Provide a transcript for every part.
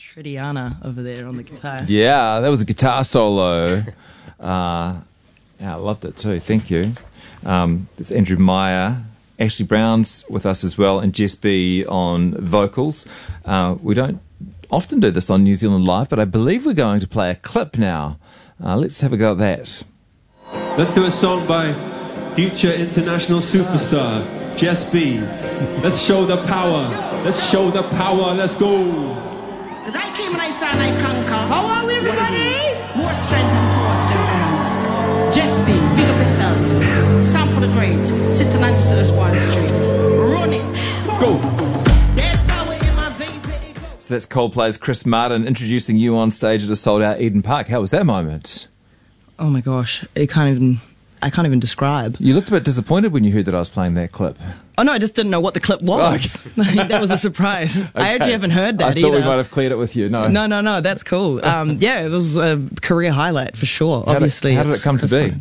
Tridiana over there on the guitar. Yeah, that was a guitar solo. Yeah, I loved it too. Thank you. It's Andrew Meyer. Ashley Brown's with us as well, and Jess B on vocals. We don't often do this on New Zealand Live, but I believe we're going to play a clip now. Let's have a go at that. Let's do a song by future international superstar Jess B. Let's show the power. Let's show the power. Let's go. Cause I came and I saw and I conquer. How are we, everybody? More strength and power to them all. Jess B, big up yourself. Sam for the great. Sister 96 1 Street. Run it. Go. There's power in my veins. So that's Coldplay's Chris Martin introducing you on stage at a sold-out Eden Park. How was that moment? Oh my gosh, I can't even describe. You looked a bit disappointed when you heard that I was playing that clip. Oh no, I just didn't know what the clip was. That was a surprise. Okay. I actually haven't heard that either. I thought we might have cleared it with you. No, that's cool. Yeah, it was a career highlight for sure. Obviously, how did it come to be?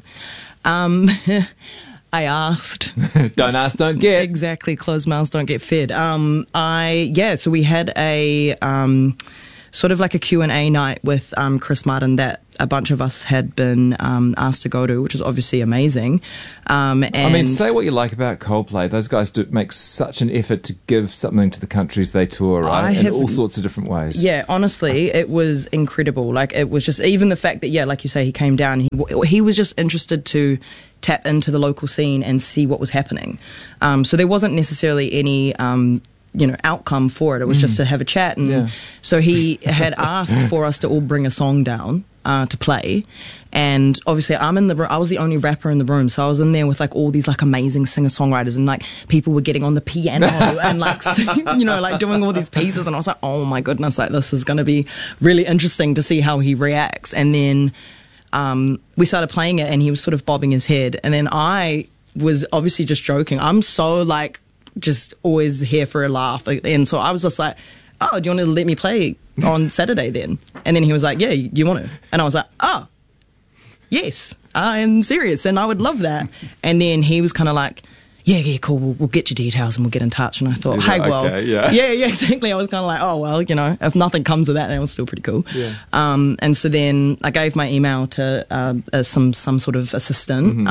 I asked. Don't ask, don't get. Exactly, closed mouths don't get fed. So we had a sort of like a Q&A night with Chris Martin that a bunch of us had been asked to go to, which is obviously amazing. And say what you like about Coldplay. Those guys do make such an effort to give something to the countries they tour, right? In all sorts of different ways. Yeah, honestly, it was incredible. Like, it was just, even the fact that, yeah, like you say, he came down, he was just interested to tap into the local scene and see what was happening. So there wasn't necessarily any outcome for it. It was just to have a chat. And so he had asked for us to all bring a song down to play. And obviously I was the only rapper in the room. So I was in there with like all these like amazing singer-songwriters, and like people were getting on the piano and like, like doing all these pieces. And I was like, oh my goodness, like this is going to be really interesting to see how he reacts. And then we started playing it and he was sort of bobbing his head. And then I was obviously just joking. I'm so like, just always here for a laugh, and so I was just like, oh, do you want to let me play on Saturday then? And then he was like, yeah, you want to? And I was like, oh yes, I am serious and I would love that. And then he was kind of like, yeah, cool, we'll get your details and we'll get in touch. And I thought, hey, well, okay, yeah, exactly. I was kind of like, oh well, if nothing comes of that, then it was still pretty cool. And so then I gave my email to some sort of assistant,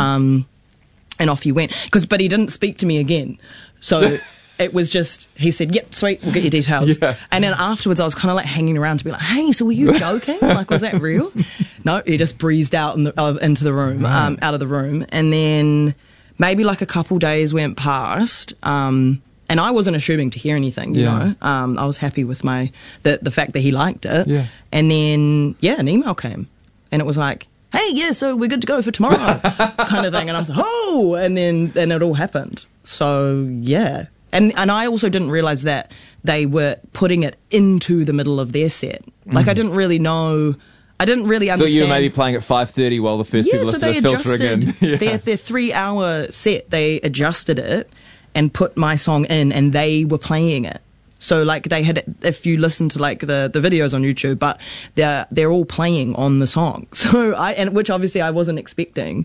and off he went. But he didn't speak to me again. So it was just, he said, yep, sweet, we'll get your details. Yeah. And then afterwards I was kind of like hanging around to be like, hey, so were you joking? Like, was that real? No, he just breezed out into the room, out of the room. And then maybe like a couple days went past, and I wasn't assuming to hear anything, you know. I was happy with the fact that he liked it. Yeah. And then, an email came and it was like, hey, yeah, so we're good to go for tomorrow, kind of thing. And I was like, oh, and then it all happened. So, yeah. And I also didn't realise that they were putting it into the middle of their set. Like, I didn't really know, I didn't really understand. So you were maybe playing at 5:30 while the first people listened to filtering in. Their 3-hour set, they adjusted it and put my song in, and they were playing it. So, like, they had, if you listen to, like, the videos on YouTube, but they're all playing on the song. So, which obviously I wasn't expecting.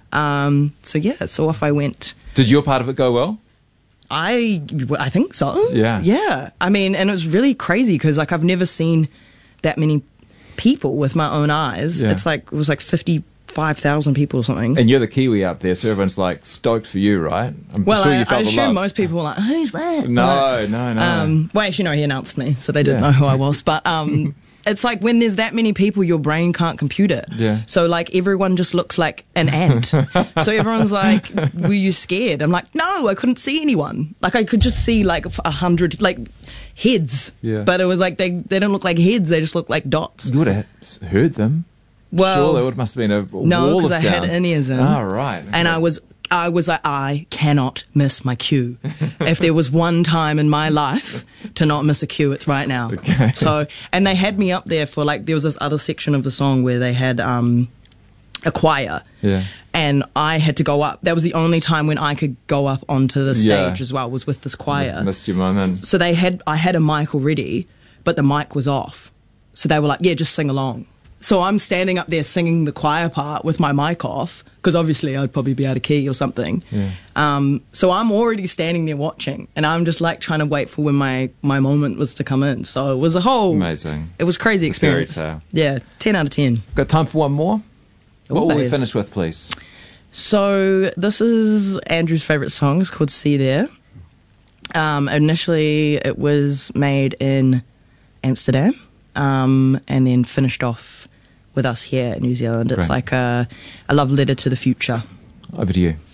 So off I went. Did your part of it go well? I think so. Yeah. Yeah. I mean, and it was really crazy because, like, I've never seen that many people with my own eyes. Yeah. It was like 55,000 people or something. And you're the Kiwi up there, so everyone's like stoked for you, right? I'm sure you felt I the assume love. Most people were like, who's that? No. Well, actually, no, he announced me, so they didn't know who I was. But it's like when there's that many people, your brain can't compute it. Yeah. So, like, everyone just looks like an ant. So everyone's like, were you scared? I'm like, no, I couldn't see anyone. Like, I could just see like 100 like heads. Yeah. But it was like they didn't look like heads, they just looked like dots. You would have heard them. Well, sure, there must have been a wall of sound. No, because I had in-ears in. Oh, right. Okay. And I was like, I cannot miss my cue. If there was one time in my life to not miss a cue, it's right now. Okay. So, and they had me up there for, like, there was this other section of the song where they had a choir. Yeah. And I had to go up. That was the only time when I could go up onto the stage as well, was with this choir. Missed your moment. So I had a mic already, but the mic was off. So they were like, yeah, just sing along. So I'm standing up there singing the choir part with my mic off, because obviously I'd probably be out of key or something. Yeah. So I'm already standing there watching, and I'm just like trying to wait for when my moment was to come in. So it was a whole... Amazing. It was crazy It's a fairy experience. tale. Yeah, 10 out of 10. Got time for one more? What will we Always. finish with, please? So this is Andrew's favourite song. It's called See There. Initially, it was made in Amsterdam, and then finished off with us here in New Zealand. It's Great. like a love letter to the future. Over to you.